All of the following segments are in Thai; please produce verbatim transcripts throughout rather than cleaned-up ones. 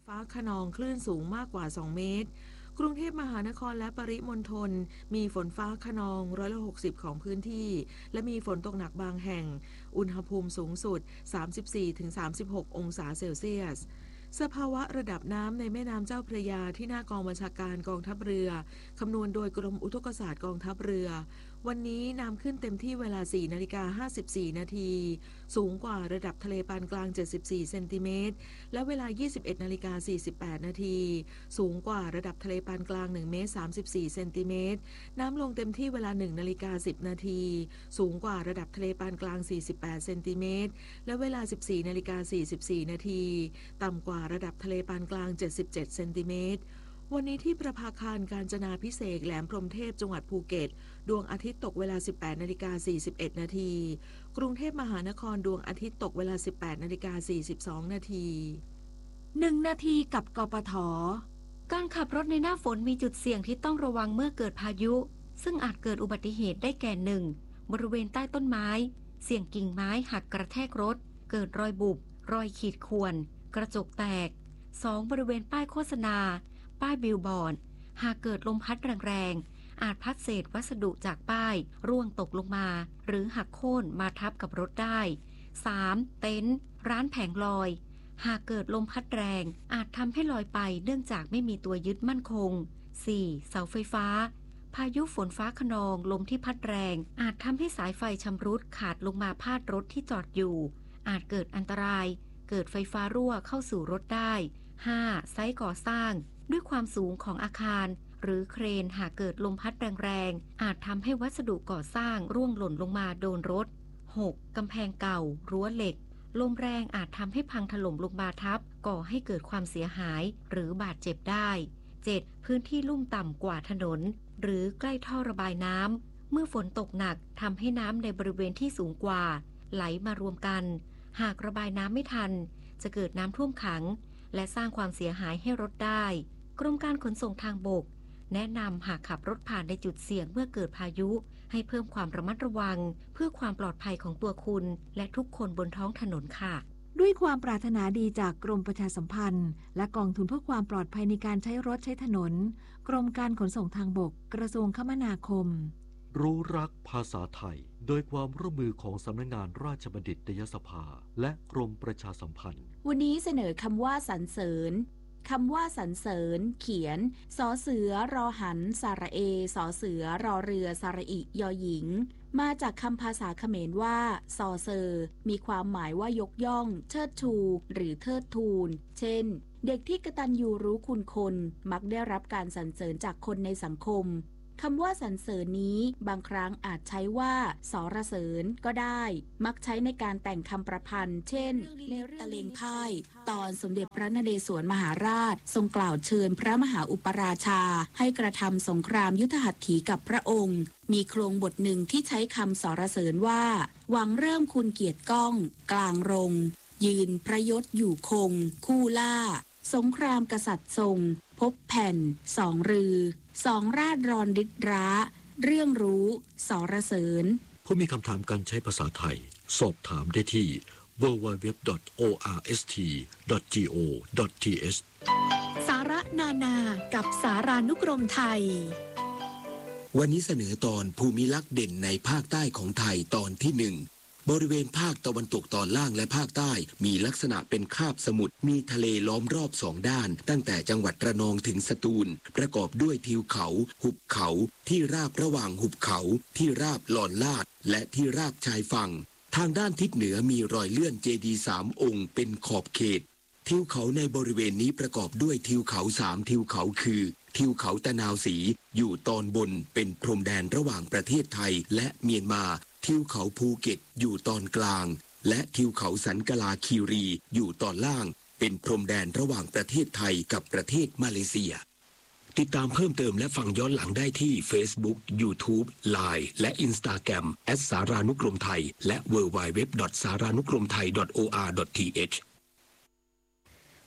ฟ้าคะนองคลื่นสูงมากกว่าสองเมตรกรุงเทพมหานครและปริมณฑลมีฝนฟ้าคะนองร้อยละหกสิบของพื้นที่และมีฝนตกหนักบางแห่งอุณหภูมิสูงสุด สามสิบสี่ถึงสามสิบหก องศาเซลเซียสสภาวะระดับน้ำในแม่น้ำเจ้าพระยาที่หน้ากองบัญชาการกองทัพเรือคำนวณโดยกรมอุทกศาสตร์กองทัพเรือวันนี้น้ำขึ้นเต็มที่เวลา สี่นาฬิกาห้าสิบสี่ นาทีสูงกว่าระดับทะเลปานกลางเจ็ดสิบสี่เซนติเมตรและเวลา ยี่สิบเอ็ดนาฬิกาสี่สิบแปด นาทีสูงกว่าระดับทะเลปานกลางหนึ่งเมตรสามสิบสี่เซนติเมตรน้ำลงเต็มที่เวลา หนึ่งนาฬิกาสิบ นาทีสูงกว่าระดับทะเลปานกลางสี่สิบแปดเซนติเมตรและเวลา สิบสี่นาฬิกาสี่สิบสี่ นาทีต่ำกว่าระดับทะเลปานกลางเจ็ดสิบเจ็ดเซนติเมตรวันนี้ที่ประภาคารกาญจนาภิเษกแหลมพรหมเทพจังหวัดภูเก็ตดวงอาทิตย์ตกเวลา สิบแปดนาฬิกาสี่สิบเอ็ด นาทีกรุงเทพมหานครดวงอาทิตย์ตกเวลา สิบแปดนาฬิกาสี่สิบสอง นาทีหนึ่งนาทีกับกปท.การขับรถในหน้าฝนมีจุดเสี่ยงที่ต้องระวังเมื่อเกิดพายุซึ่งอาจเกิดอุบัติเหตุได้แก่หนึ่งบริเวณใต้ต้นไม้เสี่ยงกิ่งไม้หักกระแทกรถเกิดรอยบุบรอยขีดข่วนกระจกแตกสองบริเวณป้ายโฆษณาป้ายบิลบอร์ดหากเกิดลมพัดแรงๆอาจพัดเศษวัสดุจากป้ายร่วงตกลงมาหรือหักโค่นมาทับกับรถได้สามเต็นท์ร้านแผงลอยหากเกิดลมพัดแรงอาจทำให้ลอยไปเนื่องจากไม่มีตัวยึดมั่นคง สี่. เสาไฟฟ้าพายุฝนฟ้าคะนองลมที่พัดแรงอาจทำให้สายไฟชำรุดขาดลงมาพาดรถที่จอดอยู่อาจเกิดอันตรายเกิดไฟฟ้ารั่วเข้าสู่รถได้ ห้า. ไซต์ก่อสร้างด้วยความสูงของอาคารหรือเครนหากเกิดลมพัดแรงๆอาจทำให้วัสดุก่อสร้างร่วงหล่นลงมาโดนรถ หก. กำแพงเก่ารั้วเหล็กลมแรงอาจทำให้พังถล่มลงมาทับก่อให้เกิดความเสียหายหรือบาดเจ็บได้ เจ็ด. พื้นที่ลุ่มต่ำกว่าถนนหรือใกล้ท่อระบายน้ำเมื่อฝนตกหนักทำให้น้ำในบริเวณที่สูงกว่าไหลมารวมกันหากระบายน้ำไม่ทันจะเกิดน้ำท่วมขังและสร้างความเสียหายให้รถได้กรมการขนส่งทางบกแนะนำหากขับรถผ่านในจุดเสี่ยงเมื่อเกิดพายุให้เพิ่มความระมัดระวังเพื่อความปลอดภัยของตัวคุณและทุกคนบนท้องถนนค่ะด้วยความปรารถนาดีจากกรมประชาสัมพันธ์และกองทุนเพื่อความปลอดภัยในการใช้รถใช้ถนนกรมการขนส่งทางบกกระทรวงคมนาคมรู้รักภาษาไทยโดยความร่วมมือของสำนักงานราชบัณฑิตยสภาและกรมประชาสัมพันธ์วันนี้เสนอคำว่าสรรเสริญคำว่าสรรเสริญเขียนสอเสือรอหันสระเอสอเสือรอเรือสระอิยอหญิงมาจากคำภาษาเขมรว่าซอเซอร์มีความหมายว่ายกย่องเชิดชูหรือเทิดทูนเช่นเด็กที่กตัญญูรู้คุณคนมักได้รับการสรรเสริญจากคนในสังคมคำว่าสรรเสริญนี้บางครั้งอาจใช้ว่าสรรเสริญก็ได้มักใช้ในการแต่งคำประพันธ์เช่นในเรื่องตะเลงพ่ายตอนสมเด็จพระนเรศวรมหาราชทรงกล่าวเชิญพระมหาอุปราชาให้กระทำสงครามยุทธหัตถีกับพระองค์มีโครงบทหนึ่งที่ใช้คำสรรเสริญว่าหวังเริ่มคุณเกียรติก้องกลางรงยืนพระยศอยู่คงคู่ล่าสงครามกษัตริย์ทรงพบแผ่นสองรือสองราชรอนริดร้าเรื่องรู้สรเสริญผู้มีคำถามการใช้ภาษาไทยสอบถามได้ที่ ดับเบิลยู ดับเบิลยู ดับเบิลยู ดอท โอ อาร์ เอส ที ดอท จี โอ ดอท ที เอชสาระนานากับสารานุกรมไทยวันนี้เสนอตอนภูมิลักษณ์เด่นในภาคใต้ของไทยตอนที่หนึ่งบริเวณภาคตะวันตกตอนล่างและภาคใต้มีลักษณะเป็นคาบสมุทรมีทะเลล้อมรอบสองด้านตั้งแต่จังหวัดระนองถึงสตูลประกอบด้วยทิวเขาหุบเขาที่ราบระหว่างหุบเขาที่ราบหลอนลาดและที่ราบชายฝั่งทางด้านทิศเหนือมีรอยเลื่อนเจดีย์สามองค์เป็นขอบเขตทิวเขาในบริเวณนี้ประกอบด้วยทิวเขาสามทิวเขาคือทิวเขาตะนาวศรีอยู่ตอนบนเป็นพรมแดนระหว่างประเทศไทยและเมียนมาทิวเขาภูเก็ตอยู่ตอนกลางและทิวเขาสันกลาคีรีอยู่ตอนล่างเป็นพรมแดนระหว่างประเทศไทยกับประเทศมาเลเซียติดตามเพิ่มเติมและฟังย้อนหลังได้ที่ Facebook YouTube ไลน์ และ Instagram แอท สารานุกรมไทยและ ดับเบิลยู ดับเบิลยู ดับเบิลยู ดอท สารานุกรมไทย ดอท โอ อาร์ ดอท ที เอช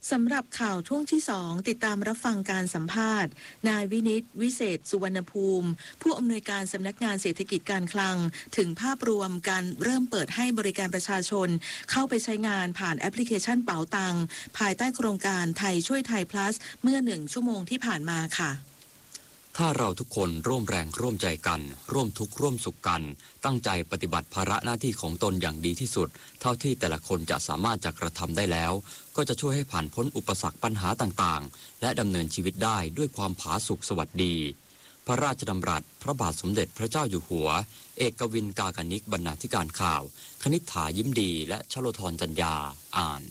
สำหรับข่าวช่วงที่สองติดตามรับฟังการสัมภาษณ์นายวินิตวิเศษสุวรรณภูมิผู้อำนวยการสำนักงานเศรษฐกิจการคลังถึงภาพรวมการเริ่มเปิดให้บริการประชาชนเข้าไปใช้งานผ่านแอปพลิเคชันเป๋าตังภายใต้โครงการไทยช่วยไทย plus เมื่อหนึ่งชั่วโมงที่ผ่านมาค่ะถ้าเราทุกคนร่วมแรงร่วมใจกันร่วมทุกข์ร่วมสุขกันตั้งใจปฏิบัติภาระหน้าที่ของตนอย่างดีที่สุดเท่าที่แต่ละคนจะสามารถจะกระทำได้แล้วก็จะช่วยให้ผ่านพ้นอุปสรรคปัญหาต่างๆและดำเนินชีวิตได้ด้วยความผาสุกสวัสดีพระราชดำรัสพระบาทสมเด็จพระเจ้าอยู่หัวเอกวินกากนิกบรรณาธิการข่าวคณิษฐายิ้มดีและชโลธรจัญญาอ่าน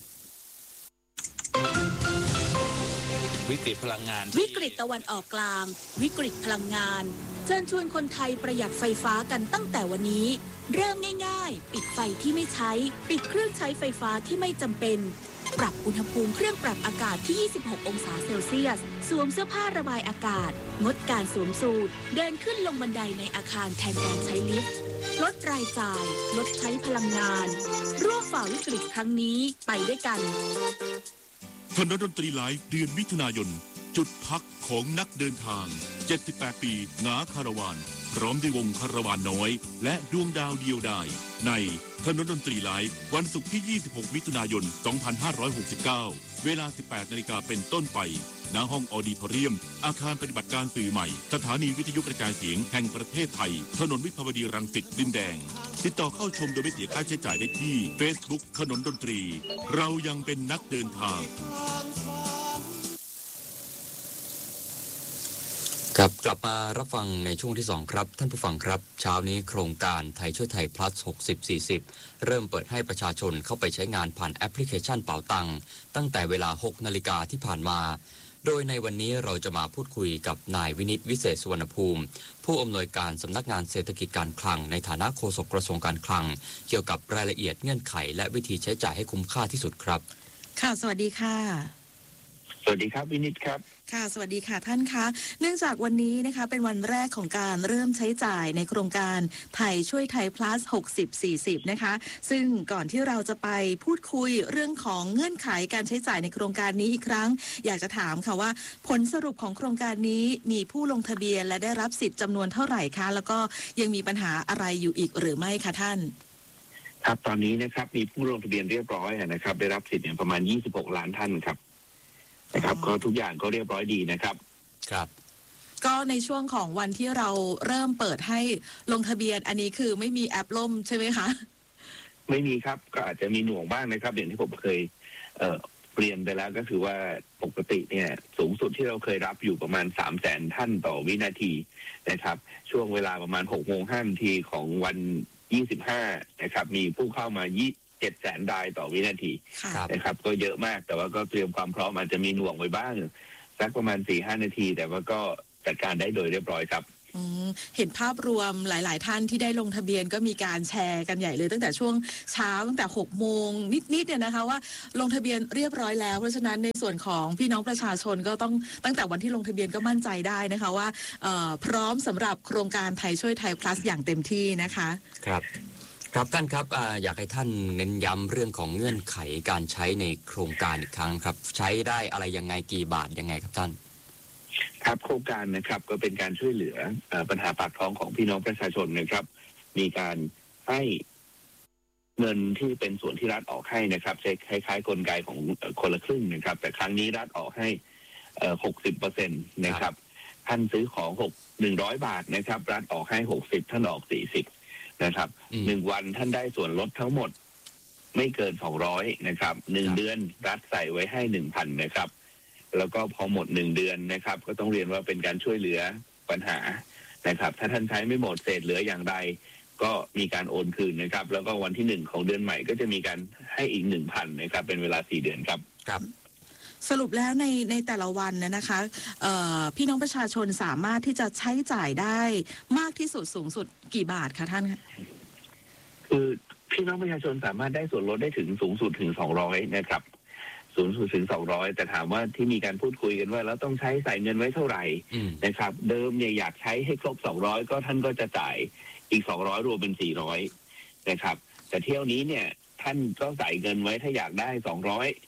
วิกฤตพลังงานวิกฤตตะวันออกกลางวิกฤตพลังงานเชิญชวนคนไทยประหยัดไฟฟ้ากันตั้งแต่วันนี้เริ่มง่ายๆปิดไฟที่ไม่ใช้ปิดเครื่องใช้ไฟฟ้าที่ไม่จำเป็นปรับอุณหภูมิเครื่องปรับอากาศที่ยี่สิบหกองศาเซลเซียสสวมเสื้อผ้าระบายอากาศงดการสวมสูทเดินขึ้นลงบันไดในอาคารแทนการใช้ลิฟต์ลดรายจ่ายลดใช้พลังงานร่วมฝ่าวิกฤตครั้งนี้ไปด้วยกันคณะดนตรีไลฟ์เดือนมิถุนายนจุดพักของนักเดินทางเจ็ดสิบแปดปีงาคาราวานพร้อมด้วยวงคาราวานน้อยและดวงดาวเดียวดายในคณะดนตรีไลฟ์วันศุกร์ที่ยี่สิบหกมิถุนายนสองพันห้าร้อยหกสิบเก้าเวลา สิบแปดนาฬิกาเป็นต้นไปณห้องออดิทอเรียมอาคารปฏิบัติการสื่อใหม่สถานีวิทยุกระจายเสียงแห่งประเทศไทยถนนวิภาวดีรังสิตดินแดงติดต่อเข้าชมโดยไม่เสียค่าใช้จ่ายได้ที่ Facebook ขนนดนตรีเรายังเป็นนักเดินทางครับกลับมารับฟังในช่วงที่สองครับท่านผู้ฟังครับเช้านี้โครงการไทยช่วยไทย plus หกสิบ สี่สิบเริ่มเปิดให้ประชาชนเข้าไปใช้งานผ่านแอปพลิเคชันเป๋าตังตั้งแต่เวลาหกนาฬิกาที่ผ่านมาโดยในวันนี้เราจะมาพูดคุยกับนายวินิตวิเศษสุวรรณภูมิผู้อำนวยการสำนักงานเศรษฐกิจการคลังในฐานะโฆษกกระทรวงการคลังเกี่ยวกับรายละเอียดเงื่อนไขและวิธีใช้จ่ายให้คุ้มค่าที่สุดครับค่ะสวัสดีค่ะสวัสดีครับวินิตครับค่ะสวัสดีค่ะท่านคะเนื่องจากวันนี้นะคะเป็นวันแรกของการเริ่มใช้จ่ายในโครงการไทยช่วยไทย plus หกสิบ สี่สิบนะคะซึ่งก่อนที่เราจะไปพูดคุยเรื่องของเงื่อนไขการใช้จ่ายในโครงการนี้อีกครั้งอยากจะถามค่ะว่าผลสรุปของโครงการนี้มีผู้ลงทะเบียนและได้รับสิทธิ์จำนวนเท่าไหร่คะแล้วก็ยังมีปัญหาอะไรอยู่อีกหรือไม่คะท่านครับตอนนี้นะครับมีผู้ลงทะเบียนเรียบร้อยนะครับได้รับสิทธิ์เนี่ยประมาณยี่สิบหกล้านท่านครับนะครับก็ทุกอย่างก็เรียบร้อยดีนะครับครับก็ในช่วงของวันที่เราเริ่มเปิดให้ลงทะเบียนอันนี้คือไม่มีแอปล่มใช่ไหมคะไม่มีครับก็อาจจะมีหน่วงบ้างนะครับอย่างที่ผมเคยเอ่อเรียนไปแล้วก็คือว่าปกติเนี่ยสูงสุดที่เราเคยรับอยู่ประมาณสามแสนท่านต่อวินาทีนะครับช่วงเวลาประมาณหกโมงห้านาทีของวันยี่สิบห้านะครับมีผู้เข้ามายี่เจ็ดแสนรายต่อวินาทีนะครับก็เยอะมากแต่ว่าก็เตรียมความพร้อมอาจจะมีหน่วงไว้บ้างสักประมาณ สี่ห้า นาทีแต่ว่าก็จัดการได้โดยเรียบร้อยครับเห็นภาพรวมหลายๆท่านที่ได้ลงทะเบียนก็มีการแชร์กันใหญ่เลยตั้งแต่ช่วงเช้าตั้งแต่หกโมงนิดๆเนี่ยนะคะว่าลงทะเบียนเรียบร้อยแล้วเพราะฉะนั้นในส่วนของพี่น้องประชาชนก็ต้องตั้งแต่วันที่ลงทะเบียนก็มั่นใจได้นะคะว่าพร้อมสำหรับโครงการไทยช่วยไทย plus อย่างเต็มที่นะคะครับครับท่านครับ อ, อยากให้ท่านเน้นย้ำเรื่องของเงื่อนไขการใช้ในโครงการอีกครั้งครับใช้ได้อะไรยังไงกี่บาทยังไงครับท่านครับโครงการนะครับก็เป็นการช่วยเหลือปัญหาปากท้องของพี่น้องประชาชนนะครับมีการให้เงินที่เป็นส่วนที่รัฐออกให้นะครับคล้ายๆกลไกของคนละครึ่งนะครับแต่ครั้งนี้รัฐออกให้หกสิบเปอร์เซ็นต์นะครับท่านซื้อของหกหนึ่งร้อยบาทนะครับรัฐออกให้หกสิบท่านออกสี่สิบนะครับหนึ่งวันท่านได้ส่วนลดทั้งหมดไม่เกินสองร้อยนะครับหนึ่งเดือนรัฐใส่ไว้ให้หนึ่งพันนะครับแล้วก็พอหมดหนึ่งเดือนนะครับก็ต้องเรียนว่าเป็นการช่วยเหลือปัญหานะครับถ้าท่านใช้ไม่หมดเศษเหลืออย่างใดก็มีการโอนคืนนะครับแล้วก็วันที่หนึ่งของเดือนใหม่ก็จะมีการให้อีกหนึ่งพันนะครับเป็นเวลาสี่เดือนครับครับสรุปแล้วในในแต่ละวันนะคะพี่น้องประชาชนสามารถที่จะใช้จ่ายได้มากที่สุดสูงสุดกี่บาทคะท่านคะคือพี่น้องประชาชนสามารถได้ส่วนลดได้ถึงสูงสุดถึงสองร้อยนะครับสูงสุดถึงสองร้อยแต่ถามว่าที่มีการพูดคุยกันว่าแล้วต้องใช้ใส่เงินไว้เท่าไหร่นะครับเดิมเนี่ยอยากใช้ให้ครบสองร้อยก็ท่านก็จะจ่ายอีกสองร้อยรวมเป็นสี่ร้อยนะครับแต่เที่ยวนี้เนี่ยท่านก็ใส่เงินไว้ถ้าอยากได้สองร้อย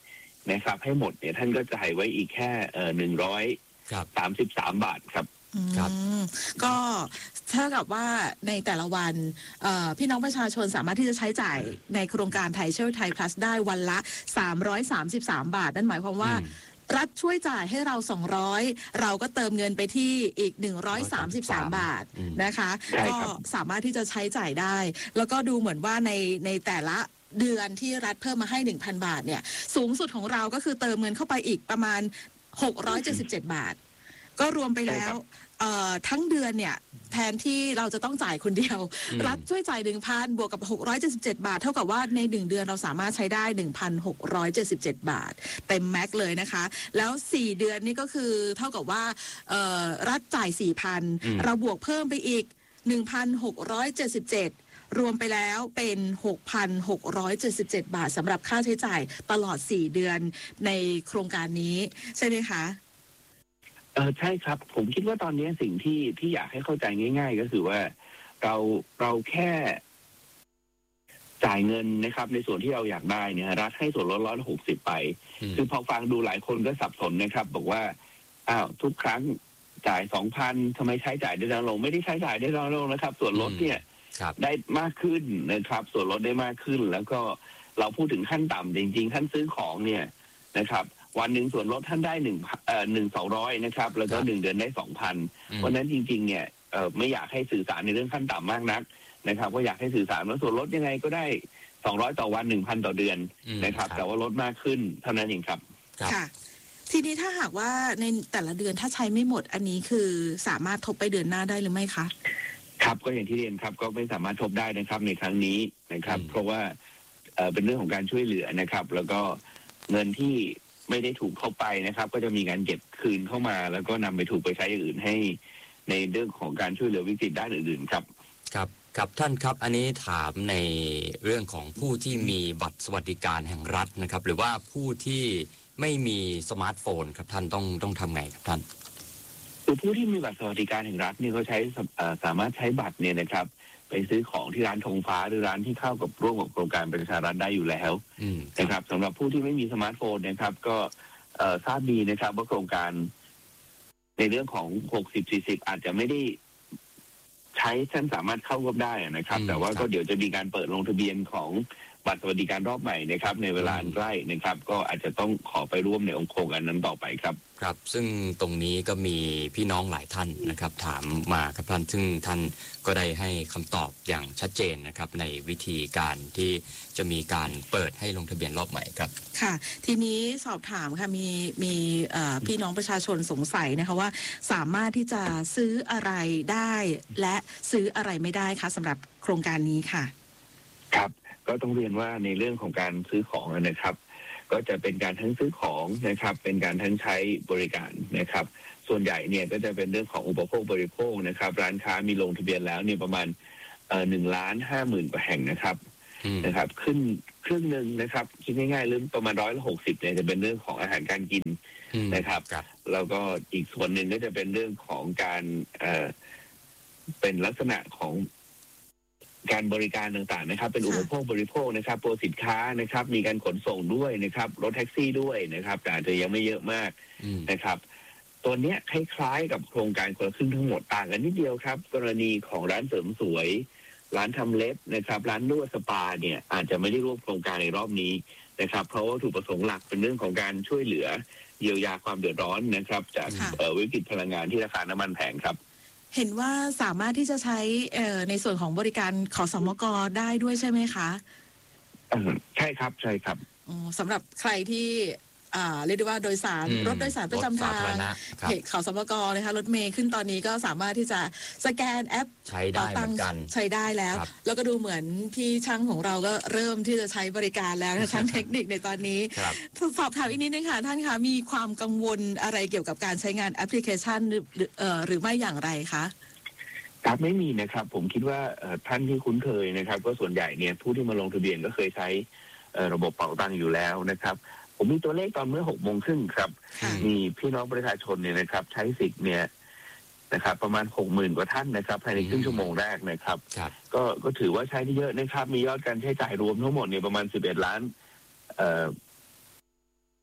นะครับให้หมดเนี่ยท่านก็จ่ายไว้อีกแค่เอ่อหนึ่งร้อยสามสิบสามบาทครับครับก็เท่ากับว่าในแต่ละวันพี่น้องประชาชนสามารถที่จะใช้จ่ายในโครงการไทยช่วยไทย plus ได้วันละสามร้อยสามสิบสามบาทนั่นหมายความว่ารัฐช่วยจ่ายให้เราสองร้อยเราก็เติมเงินไปที่อีกหนึ่งร้อยสามสิบสามบาทนะคะก็สามารถที่จะใช้จ่ายได้แล้วก็ดูเหมือนว่าในในแต่ละเดือนที่รัฐเพิ่มมาให้ หนึ่งพัน บาทเนี่ยสูงสุดของเราก็คือเติมเงินเข้าไปอีกประมาณหกร้อยเจ็ดสิบเจ็ดบาทก็รวมไปแล้วทั้งเดือนเนี่ยแทนที่เราจะต้องจ่ายคนเดียวรัฐช่วยจ่าย หนึ่งพัน บวกกับหกร้อยเจ็ดสิบเจ็ดบาทเท่ากับว่าในหนึ่งเดือนเราสามารถใช้ได้ หนึ่งพันหกร้อยเจ็ดสิบเจ็ดบาทเต็มแม็กเลยนะคะแล้วสี่เดือนนี่ก็คือเท่ากับว่ารัฐจ่าย สี่พัน เราบวกเพิ่มไปอีก หนึ่งพันหกร้อยเจ็ดสิบเจ็ดรวมไปแล้วเป็น หกพันหกร้อยเจ็ดสิบเจ็ดบาทสำหรับค่าใช้จ่ายตลอดสี่เดือนในโครงการนี้ใช่ไหมคะเออใช่ครับผมคิดว่าตอนนี้สิ่งที่ที่อยากให้เข้าใจง่ายๆก็คือว่าเราเราแค่จ่ายเงินนะครับในส่วนที่เราอยากได้เนี่ยรัฐให้ส่วนลดร้อยละหกสิบไปคือพอฟังดูหลายคนก็สับสนนะครับบอกว่าอ้าวทุกครั้งจ่ายสองพันทำไมใช้จ่ายได้น้อยลงไม่ได้ใช้จ่ายได้น้อยลงนะครับส่วนลดเนี่ยได้มากขึ้นนะครับส่วนลดได้มากขึ้นแล้วก็เราพูดถึงขั้นต่ำจริงๆท่านซื้อของเนี่ยนะครับวันหนึ่งส่วนลดท่านได้หนึ่งเอ่อหนึ่งสองร้อยนะครับแล้วก็หนึ่งเดือนได้สองพันเพราะนั้นจริงๆเนี่ยเอ่อไม่อยากให้สื่อสารในเรื่องขั้นต่ำมากนักนะครับก็อยากให้สื่อสารว่าส่วนลดยังไงก็ได้สองร้อยต่อวันหนึ่งพันต่อเดือนนะครับแต่ว่าลดมากขึ้นเท่านั้นเองครับค่ะทีนี้ถ้าหากว่าในแต่ละเดือนถ้าใช้ไม่หมดอันนี้คือสามารถทบไปเดือนหน้าได้หรือไม่คะครับก็อย่างที่เรียนครับก็ไม่สามารถทบได้นะครับในครั้งนี้นะครับเพราะว่าเอ่อเป็นเรื่องของการช่วยเหลือนะครับแล้วก็เงินที่ไม่ได้ถูกเข้าไปนะครับก็จะมีการเก็บคืนเข้ามาแล้วก็นำไปถูกไปใช้อย่างอื่นให้ในเรื่องของการช่วยเหลือวิกฤตด้านอื่นๆครับครับครับท่านครับอันนี้ถามในเรื่องของผู้ที่มีบัตรสวัสดิการแห่งรัฐนะครับหรือว่าผู้ที่ไม่มีสมาร์ทโฟนครับท่านต้องต้องทำไงครับท่านคือผู้ที่มีบัตรสวัสดิการแห่งรัฐเนี่ยเขาใช้สามารถใช้บัตรเนี่ยนะครับไปซื้อของที่ร้านธงฟ้าหรือร้านที่เข้ากับร่วมกับโครงการประชารัฐได้อยู่แล้วนะครับสำหรับผู้ที่ไม่มีสมาร์ทโฟนนะครับก็ทราบดีนะครับว่าโครงการในเรื่องของหกสิบ สี่สิบอาจจะไม่ได้ใช้ท่านสามารถเข้าร่วมได้นะครับแต่ว่าก็เดี๋ยวจะมีการเปิดลงทะเบียนของบัตรสวัสดิการรอบใหม่นะครับในเวลาใกล้นะครับก็อาจจะต้องขอไปร่วมในองค์โครงการนั้นต่อไปครับครับซึ่งตรงนี้ก็มีพี่น้องหลายท่านนะครับถามมาครับท่านซึ่งท่านก็ได้ให้คำตอบอย่างชัดเจนนะครับในวิธีการที่จะมีการเปิดให้ลงทะเบียนรอบใหม่ครับค่ะทีนี้สอบถามค่ะมีมีพี่น้องประชาชนสงสัยนะคะว่าสามารถที่จะซื้ออะไรได้และซื้ออะไรไม่ได้คะสำหรับโครงการนี้ค่ะครับก็ต้องเรียนว่าในเรื่องของการซื้อของนะครับก็จะเป็นการทั้งซื้อของนะครับเป็นการทั้งใช้บริการนะครับส่วนใหญ่เนี่ยก็จะเป็นเรื่องของอุปโภคบริโภคนะครับร้านค้ามีลงทะเบียนแล้วเนี่ยประมาณหนึ่งล้านห้าหมื่นกว่าแห่งนะครับนะครับขึ้นครึ่งหนึ่งนะครับคิดง่ายๆเรื่องประมาณร้อยละหกสิบเนี่ยจะเป็นเรื่องของอาหารการกินนะครับแล้วก็อีกส่วนหนึ่งก็จะเป็นเรื่องของการเอ่อเป็นลักษณะของการบริการต่างๆนะครับเป็นอุปโภคบริโภคนะครับตัวสินค้านะครับมีการขนส่งด้วยนะครับรถแท็กซี่ด้วยนะครับแต่อาจจะยังไม่เยอะมากนะครับตัวเนี้ยคล้ายๆกับโครงการคนละครึ่งทั้งหมดต่างกันนิดเดียวครับกรณีของร้านเสริมสวยร้านทำเล็บนะครับร้านนวดสปาเนี่ยอาจจะไม่ได้ร่วมโครงการในรอบนี้นะครับเพราะว่าถูกประสงค์หลักเป็นเรื่องของการช่วยเหลือเยียวยาความเดือดร้อนนะครับจากวิกฤตพลังงานที่ราคาน้ำมันแพงครับเห็นว่าสามารถที่จะใช้ในส่วนของบริการขสมกได้ด้วยใช่ไหมคะใช่ครับใช่ครับสำหรับใครที่เรียกได้ว่าโดยสารรถโดยสารประจำทางเหตุขสมกนะคะรถเมย์ขึ้นตอนนี้ก็สามารถที่จะสแกนแอปใช้ได้เหมือนกันใช้ได้แล้วแล้วก็ดูเหมือนพี่ช่างของเราก็เริ่มที่จะใช้บริการแล้วช่างเทคนิคในตอนนี้สอบถามอีกนิดนึงค่ะท่านคะมีความกังวลอะไรเกี่ยวกับการใช้งานแอปพลิเคชันหรือหรือไม่อย่างไรคะครับไม่มีนะครับผมคิดว่าท่านที่คุ้นเคยนะครับก็ส่วนใหญ่เนี่ยผู้ที่มาลงทะเบียนก็เคยใช้ระบบเป๋าตังค์อยู่แล้วนะครับผมมีตัวเลขตอนเมื่อหกโมงครึ่งครับมีพี่น้องประชาชนเนี่ยนะครับใช้สิทธิ์เนี่ยนะครับประมาณหกหมื่นกว่าท่านนะครับภายในครึ่งชั่วโมงแรกนะครับก็ก็ถือว่าใช้ได้เยอะนะครับมียอดการใช้จ่ายรวมทั้งหมดเนี่ยประมาณสิบเอ็ดล้านเอ่อ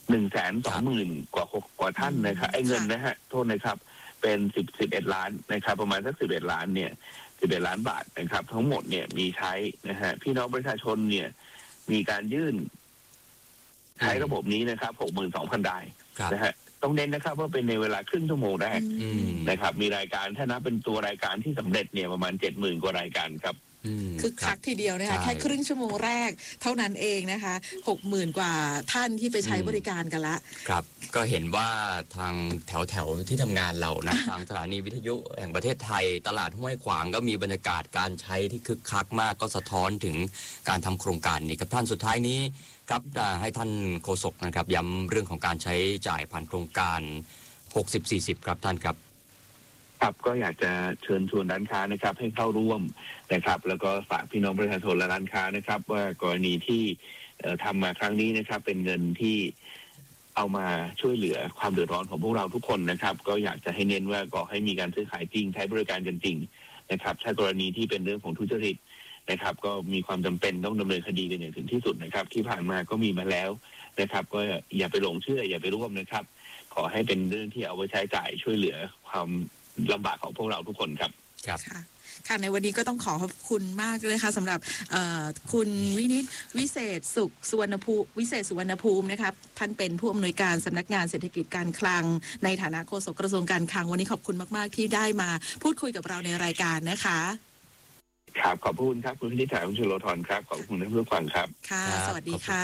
หนึ่งแสนสองหมื่นกว่ากว่าท่านนะครับไอ้เงินนะฮะโทษนะครับเป็นสิบสิบเอ็ดล้านนะครับประมาณสักสิบเอ็ดล้านเนี่ยสิบเอ็ดล้านบาทนะครับทั้งหมดเนี่ยมีใช้นะฮะพี่น้องประชาชนเนี่ยมีการยื่นใช้ระบบนี้นะครับหกหมื่นสองพันรายนะฮะต้องเน้นนะครับว่าเป็นในเวลาครึ่งชั่วโมงแรกนะครับมีรายการถ้านับเป็นตัวรายการที่สำเร็จเนี่ยประมาณเจ็ดหมื่นกว่ารายการครับคือคักทีเดียวนะคะแค่ครึ่งชั่วโมงแรกเท่านั้นเองนะคะหกหมื่นกว่าท่านที่ไปใช้บริการกันละครับก็เห็นว่าทางแถวแถวที่ทำงานเรานะ ทางสถานีวิทยุแห่งประเทศไทยตลาดห้วยขวางก็มีบรรยากาศการใช้ที่คึกคักมากก็สะท้อนถึงการทำโครงการนี้ครับท่านสุดท้ายนี้ครับให้ท่านโฆษกนะครับย้ำเรื่องของการใช้จ่ายผ่านโครงการหกสิบสี่สิบครับท่านครับครับก็อยากจะเชิญชวนร้านค้านะครับให้เข้าร่วมนะครับแล้วก็ฝากพี่น้องประชาชนและร้านค้านะครับว่ากรณีที่ทำมาครั้งนี้นะครับเป็นเงินที่เอามาช่วยเหลือความเดือดร้อนของพวกเราทุกคนนะครับก็อยากจะให้เน้นว่าก็ให้มีการซื้อขายจริงใช้บริการกันจริงนะครับถ้ากรณีที่เป็นเรื่องของทุจริตนะครับก็มีความจำเป็นต้องดำเนินคดีกันอย่างถึงที่สุดนะครับที่ผ่านมาก็มีมาแล้วนะครับก็อย่าไปหลงเชื่ออย่าไปร่วมนะครับขอให้เป็นเรื่องที่เอาไว้ใช้จ่ายช่วยเหลือความลำบากของพวกเราทุกคนครับครับค่ะในวันนี้ก็ต้องขอขอบคุณมากเลยค่ะสำหรับคุณวินิตวิเศษสุขสุวรรณภูมิวิเศษสุวรรณภูมินะครับท่านเป็นผู้อำนวยการสำนักงานเศรษฐกิจการคลังในฐานะโฆษกกระทรวงการคลังวันนี้ขอบคุณมากๆที่ได้มาพูดคุยกับเราในรายการนะคะครับขอบคุณครับคุณพินิจคุณชโลธรครับขอบคุณท่านผู้ฟังครับค่ะสวัสดีค่ะ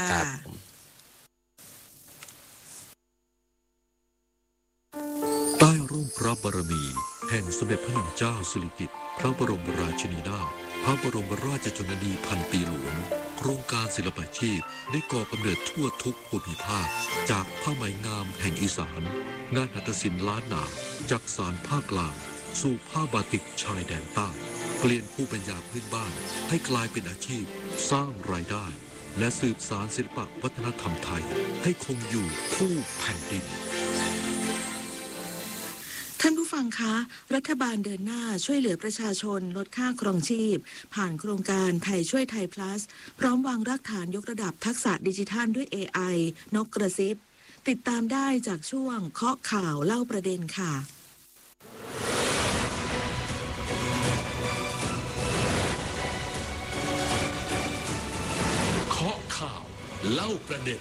ใต้ร่มพระบารมีแห่งสมเด็จพระนางเจ้าสิริกิติ์พระบรมราชินีนาถพระบรมราชชนนีพันปีหลวงโครงการศิลปาชีพได้ก่อกำเนิดทั่วทุกภูมิภาคจากผ้าไหมงามแห่งอีสานงานหัตถศิลป์ล้านนาจากสารภาคกลางสู่ผ้าบาติกชายแดนใต้เปลี่ยนภูมิปัญญาพื้นบ้านให้กลายเป็นอาชีพสร้างรายได้และสืบสานศิลปวัฒนธรรมไทยให้คงอยู่คู่แผ่นดินท่านผู้ฟังคะรัฐบาลเดินหน้าช่วยเหลือประชาชนลดค่าครองชีพผ่านโครงการไทยช่วยไทย plus พร้อมวางรากฐานยกระดับทักษะดิจิทัลด้วย เอ ไอ นกกระซิบติดตามได้จากช่วงเคาะข่าวเล่าประเด็นค่ะเคาะข่าวเล่าประเด็น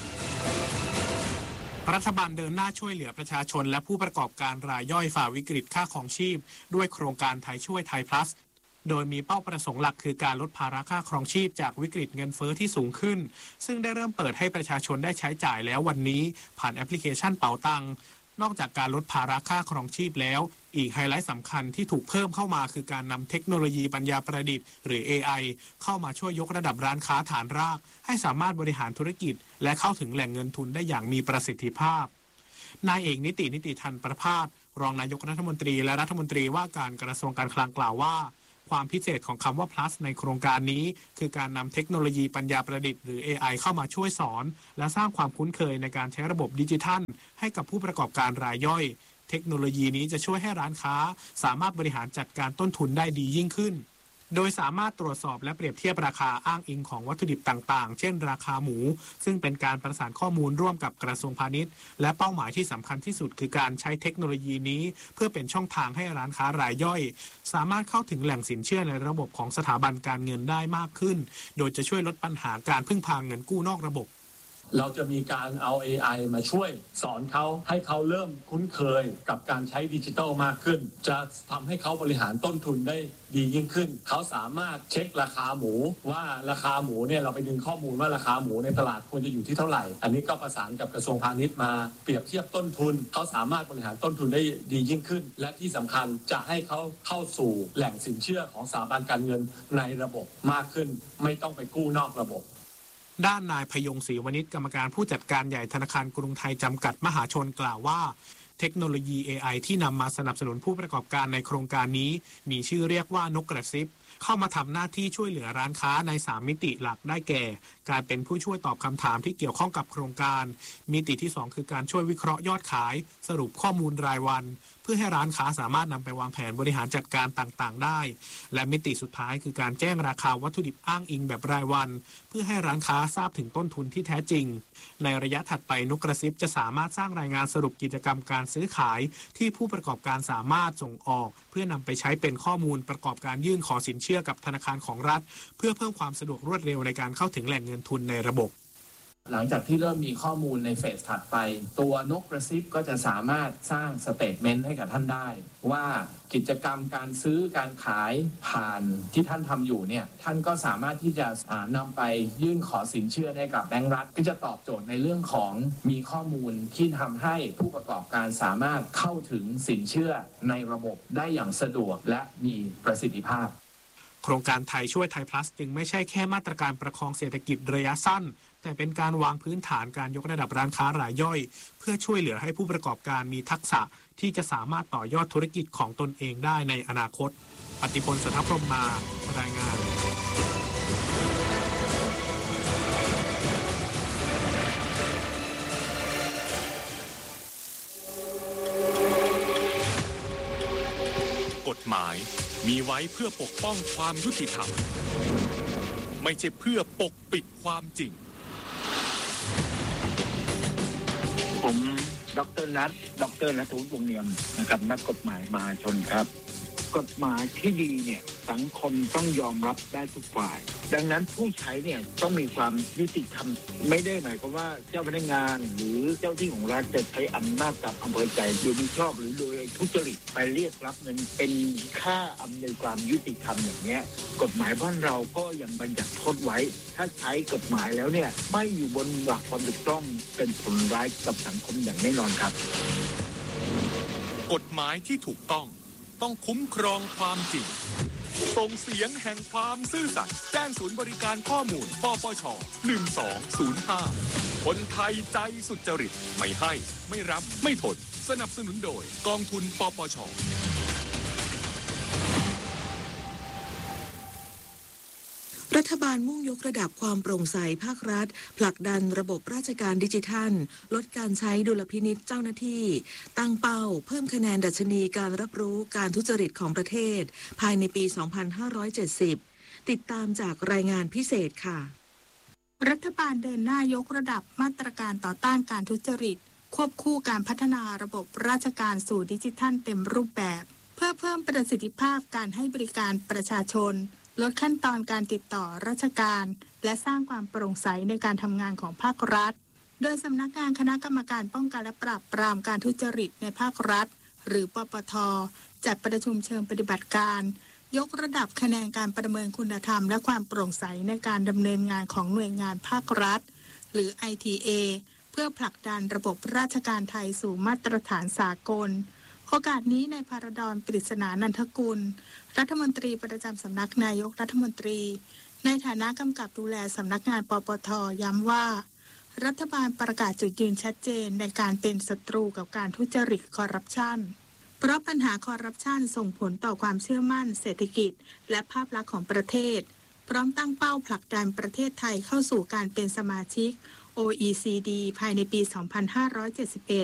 รัฐบาลเดินหน้าช่วยเหลือประชาชนและผู้ประกอบการรายย่อยฝ่าวิกฤตค่าของชีพด้วยโครงการไทยช่วยไทย plus โดยมีเป้าประสงค์หลักคือการลดภาระค่าครองชีพจากวิกฤตเงินเฟ้อที่สูงขึ้นซึ่งได้เริ่มเปิดให้ประชาชนได้ใช้จ่ายแล้ววันนี้ผ่านแอปพลิเคชันเป๋าตังค์นอกจากการลดภาระค่าครองชีพแล้วอีกไฮไลท์สำคัญที่ถูกเพิ่มเข้ามาคือการนำเทคโนโลยีปัญญาประดิษฐ์หรือ เอ ไอ เข้ามาช่วยยกระดับร้านค้าฐานรากให้สามารถบริหารธุรกิจและเข้าถึงแหล่งเงินทุนได้อย่างมีประสิทธิภาพนายเอกนิตินิติทันประภาสรองนายกรัฐมนตรีและรัฐมนตรีว่าการกระทรวงการคลังกล่าวว่าความพิเศษของคำว่า plus ในโครงการนี้คือการนำเทคโนโลยีปัญญาประดิษฐ์หรือ เอ ไอ เข้ามาช่วยสอนและสร้างความคุ้นเคยในการใช้ระบบดิจิทัลให้กับผู้ประกอบการรายย่อยเทคโนโลยีนี้จะช่วยให้ร้านค้าสามารถบริหารจัดการต้นทุนได้ดียิ่งขึ้นโดยสามารถตรวจสอบและเปรียบเทียบราคาอ้างอิงของวัตถุดิบต่างๆเช่นราคาหมูซึ่งเป็นการประสานข้อมูลร่วมกับกระทรวงพาณิชย์และเป้าหมายที่สำคัญที่สุดคือการใช้เทคโนโลยีนี้เพื่อเป็นช่องทางให้ร้านค้ารายย่อยสามารถเข้าถึงแหล่งสินเชื่อในระบบของสถาบันการเงินได้มากขึ้นโดยจะช่วยลดปัญหาการพึ่งพาเงินกู้นอกระบบเราจะมีการเอา เอ ไอ มาช่วยสอนเขาให้เขาเริ่มคุ้นเคยกับการใช้ดิจิทัลมากขึ้นจะทำให้เขาบริหารต้นทุนได้ดียิ่งขึ้นเขาสามารถเช็คราคาหมูว่าราคาหมูเนี่ยเราไปดึงข้อมูลว่าราคาหมูในตลาดควรจะอยู่ที่เท่าไหร่อันนี้ก็ประสานกับกระทรวงพาณิชย์มาเปรียบเทียบต้นทุนเขาสามารถบริหารต้นทุนได้ดียิ่งขึ้นและที่สำคัญจะให้เขาเข้าสู่แหล่งสินเชื่อของสถาบันการเงินในระบบมากขึ้นไม่ต้องไปกู้นอกระบบด้านนายพยงศรีวณิชกรรมการผู้จัดการใหญ่ธนาคารกรุงไทยจำกัดมหาชนกล่าวว่าเทคโนโลยี เอ ไอ ที่นำมาสนับสนุนผู้ประกอบการในโครงการนี้มีชื่อเรียกว่านกกระซิบเข้ามาทำหน้าที่ช่วยเหลือร้านค้าในสามมิติหลักได้แก่การเป็นผู้ช่วยตอบคำถามที่เกี่ยวข้องกับโครงการมิติที่สองคือการช่วยวิเคราะห์ยอดขายสรุปข้อมูลรายวันพื่อให้ร้านค้าสามารถนำไปวางแผนบริหารจัดการต่างๆได้และมิติสุดท้ายคือการแจ้งราคาวัตถุดิบอ้างอิงแบบรายวันเพื่อให้ร้านค้าทราบถึงต้นทุนที่แท้จริงในระยะถัดไปนกกระซิบจะสามารถสร้างรายงานสรุปกิจกรรมการซื้อขายที่ผู้ประกอบการสามารถส่งออกเพื่อนำไปใช้เป็นข้อมูลประกอบการยื่นขอสินเชื่อกับธนาคารของรัฐเพื่อเพิ่มความสะดวกรวดเร็วในการเข้าถึงแหล่งเงินทุนในระบบหลังจากที่เริ่มมีข้อมูลในเฟสถัดไปตัวนกกระซิบก็จะสามารถสร้างสเตทเมนต์ให้กับท่านได้ว่ากิจกรรมการซื้อการขายผ่านที่ท่านทำอยู่เนี่ยท่านก็สามารถที่จะนำไปยื่นขอสินเชื่อให้กับแบงก์รัฐก็จะตอบโจทย์ในเรื่องของมีข้อมูลที่ทำให้ผู้ประกอบการสามารถเข้าถึงสินเชื่อในระบบได้อย่างสะดวกและมีประสิทธิภาพโครงการไทยช่วยไทย plus จึงไม่ใช่แค่มาตรการประคองเศรษฐกิจระยะสั้นแต่เป็นการวางพื้นฐานการยกระดับร้านค้ารายย่อยเพื่อช่วยเหลือให้ผู้ประกอบการมีทักษะที่จะสามารถต่อยอดธุรกิจของตนเองได้ในอนาคตปฏิพล สัทธพรหมมารายงานกฎหมายมีไว้เพื่อปกป้องความยุติธรรมไม่ใช่เพื่อปกปิดความจริงผมดร.นัทดร.ณัฐวุฒิวงศ์เนียมนะครับนักกฎหมายมหาชนครับกฎหมายที่ดีเนี่ยสังคมต้องยอมรับได้ทุกฝ่ายดังนั้นผู้ใช้เนี่ยต้องมีความยุติธรรมไม่ได้หมายความว่าเจ้าพนักงานหรือเจ้าที่ของรัฐจะใช้อำนาจกับอำเภอใจโดยมิชอบหรือโดยทุจริตไปเรียกรับเงินเป็นค่าอำนวยความยุติธรรมอย่างเนี้ยกฎหมายบ้านเราก็ยังบัญญัติโทษไว้ถ้าใช้กฎหมายแล้วเนี่ยไม่อยู่บนหลักความถูกต้องเป็นผลร้ายกับสังคมอย่างแน่นอนครับกฎหมายที่ถูกต้องต้องคุ้มครองความจริงส่งเสียงแห่งความซื่อสัตย์แจ้งศูนย์บริการข้อมูลปปชหนึ่งสองศูนย์ห้าคนไทยใจสุจริตไม่ให้ไม่รับไม่ทนสนับสนุนโดยกองทุนปปชรัฐบาลมุ่งยกระดับความโปร่งใสภาครัฐผลักดันระบบราชการดิจิทัลลดการใช้ดุลพินิจเจ้าหน้าที่ตั้งเป้าเพิ่มคะแนนดัชนีการรับรู้การทุจริตของประเทศภายในปี สองพันห้าร้อยเจ็ดสิบ ติดตามจากรายงานพิเศษค่ะรัฐบาลเดินหน้ายกระดับมาตรการต่อต้านการทุจริตควบคู่การพัฒนาระบบราชการสู่ดิจิทัลเต็มรูปแบบเพื่อเพิ่มประสิทธิภาพการให้บริการประชาชนลดขั้นตอนการติดต่อราชการและสร้างความโปร่งใสในการทำงานของภาครัฐโดยสำนักงานคณะกรรมการป้องกันและปราบปรามการทุจริตในภาครัฐหรือปปท.จัดประชุมเชิงปฏิบัติการยกระดับคะแนนการประเมินคุณธรรมและความโปร่งใสในการดำเนินงานของหน่วยงานภาครัฐหรือ ไอ ที เอ เพื่อผลักดันระบบราชการไทยสู่มาตรฐานสากลโอกาสนี้ในภารดรปริศนานันทกุลรัฐมนตรีประจำสำนักนายกรัฐมนตรีในฐานะกำกับดูแลสำนักงานปปท.ย้ำว่ารัฐบาลประกาศจุดยืนชัดเจนในการเป็นศัตรูกับการทุจริตคอร์รัปชันเพราะปัญหาคอร์รัปชันส่งผลต่อความเชื่อมั่นเศรษฐกิจและภาพลักษณ์ของประเทศพร้อมตั้งเป้าผลักดันประเทศไทยเข้าสู่การเป็นสมาชิก โอ อี ซี ดี ภายในปี สองพันห้าร้อยเจ็ดสิบเอ็ด